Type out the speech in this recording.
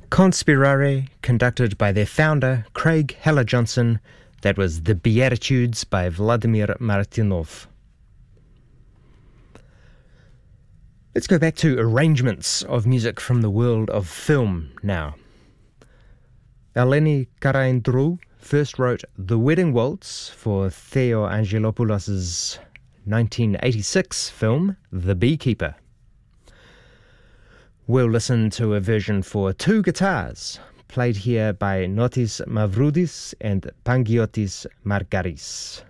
Conspirare, conducted by their founder, Craig Heller-Johnson. That was The Beatitudes by Vladimir Martynov. Let's go back to arrangements of music from the world of film now. Eleni Karaindrou first wrote The Wedding Waltz for Theo Angelopoulos' 1986 film The Beekeeper. We'll listen to a version for two guitars, played here by Notis Mavroudis and Pangiotis Margaris.